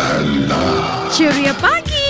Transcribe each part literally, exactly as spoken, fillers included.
Ceria Pagi.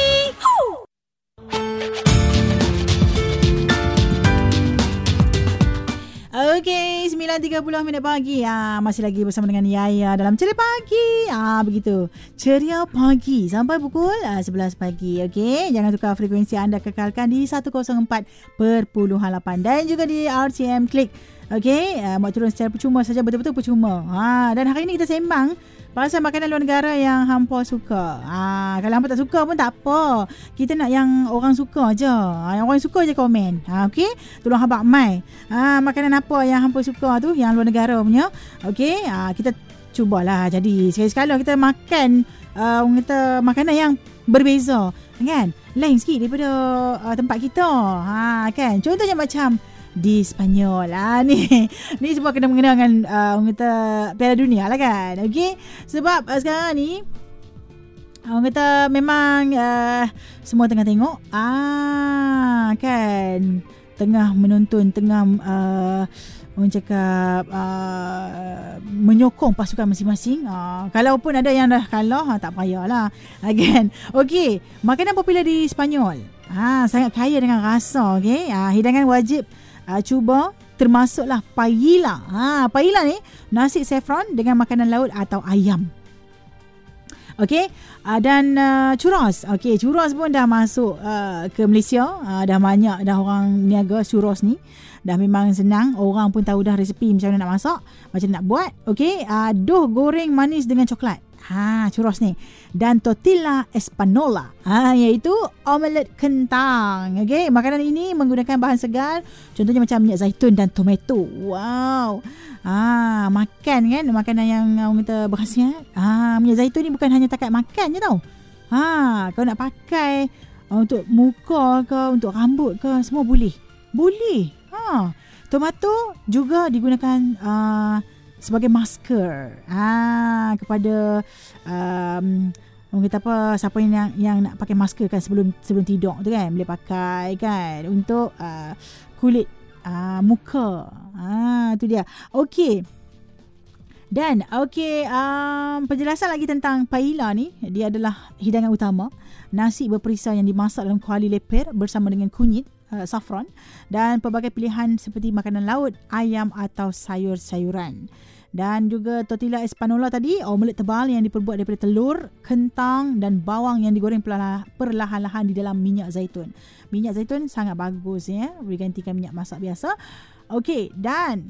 Okey, sembilan tiga puluh minit pagi. Ah, masih lagi bersama dengan Yaya dalam Ceria Pagi. Ah, begitu. Ceria Pagi sampai pukul ah, sebelas pagi. Okey, jangan tukar frekuensi anda, kekalkan di seratus empat perpuluhan lapan dan juga di R T M Klik. Okey, uh, buat turun secara percuma saja, betul-betul percuma. Ha, dan hari ini kita sembang pasal makanan luar negara yang hampa suka. Ha, kalau hampa tak suka pun tak apa. Kita nak yang orang suka je. Ha, yang orang suka je komen. Ha, okey, tolong habaq mai. Ha, makanan apa yang hampa suka tu, yang luar negara punya. Okey, ha, kita cubalah. Jadi sekali-sekala kita makan uh, orang kata makanan yang berbeza, kan? Lain sikit daripada uh, tempat kita. Ha, kan? Contohnya macam di Spanyol lah ni. Ni semua kena mengenal dengan uh, orang kata Piala Dunia lah kan. Okey. Sebab uh, sekarang ni orang kata memang uh, semua tengah tengok. Ah kan. Tengah menonton, tengah uh, orang cakap uh, menyokong pasukan masing-masing. Uh, kalaupun ada yang dah kalah, tak payahlah. Again. Okey. Makanan popular di Spanyol. Ha, sangat kaya dengan rasa. Okey. Uh, hidangan wajib Uh, cuba termasuklah paella. Ha, paella ni nasi saffron dengan makanan laut atau ayam. Okey, uh, dan uh, churros. Okey, churros pun dah masuk uh, ke Malaysia. Uh, dah banyak dah orang niaga churros ni. Dah memang senang, orang pun tahu dah resepi macam mana nak masak, macam mana nak buat. Okey, uh, dough goreng manis dengan coklat. Ha, churros ni. Dan tortilla espanola. Ha, iaitu omelet kentang. Okey, makanan ini menggunakan bahan segar, contohnya macam minyak zaitun dan tomato. Wow. Ah, makan kan makanan yang orang kata berkhasiat. Ah, minyak zaitun ni bukan hanya takat makan je tau. Ha, kau nak pakai uh, untuk muka ke, untuk rambut ke, semua boleh. Boleh. Ha, tomato juga digunakan uh, sebagai masker ah kepada um, orang kata apa, siapa yang yang nak pakai masker kan sebelum sebelum tidur tu kan, boleh pakai kan untuk uh, kulit uh, muka. Ah tu dia. Okey. Dan okey, um, penjelasan lagi tentang paella ni, dia adalah hidangan utama, nasi berperisa yang dimasak dalam kuali lepir bersama dengan kunyit, uh, saffron dan pelbagai pilihan seperti makanan laut, ayam atau sayur-sayuran. Dan juga tortilla espanola tadi, omelet tebal yang diperbuat daripada telur, kentang dan bawang yang digoreng perlahan-lahan di dalam minyak zaitun. Minyak zaitun sangat bagus ya, bergantikan minyak masak biasa. Okey, dan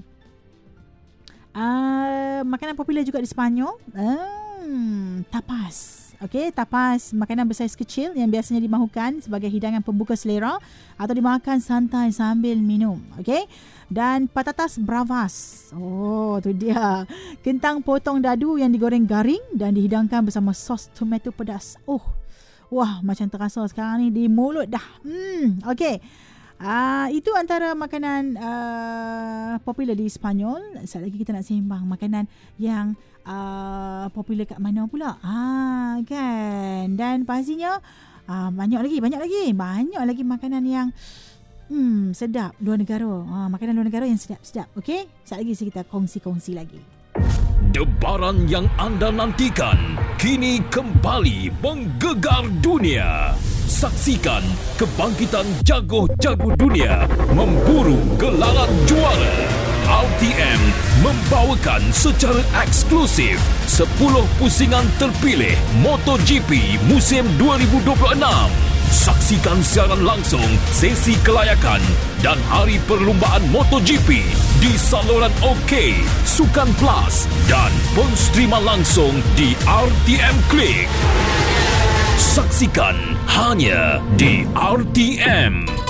uh, makanan popular juga di Sepanyol, hmm, tapas. Okey, tapas, makanan bersaiz kecil yang biasanya dimahukan sebagai hidangan pembuka selera atau dimakan santai sambil minum. Okey. Dan patatas bravas. Oh, tu dia. Kentang potong dadu yang digoreng garing dan dihidangkan bersama sos tomato pedas. Oh. Wah, macam terasa sekarang ni di mulut dah. Hmm, okey. Ah, uh, itu antara makanan uh, popular di Sepanyol. Sekejap lagi kita nak sembang makanan yang uh, popular kat mana pula. Ah, kan. Dan pastinya uh, banyak lagi, banyak lagi. Banyak lagi makanan yang Hmm, sedap luar negara. Ha, makanan luar negara yang sedap-sedap. Okey? Sekejap lagi kita kongsi-kongsi lagi. Debaran yang anda nantikan kini kembali menggegar dunia. Saksikan kebangkitan jago-jago dunia memburu gelaran juara. R T M membawakan secara eksklusif sepuluh pusingan terpilih MotoGP musim dua ribu dua puluh enam. Saksikan siaran langsung sesi kelayakan dan hari perlumbaan MotoGP di saluran OK, Sukan Plus dan penstreaman langsung di R T M Klik. Saksikan hanya di R T M.